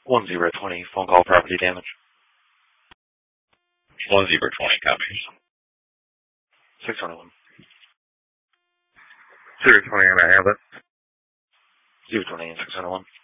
1020, phone call property damage. 1020 copies. 621. 020, may I have it? 020 and 601.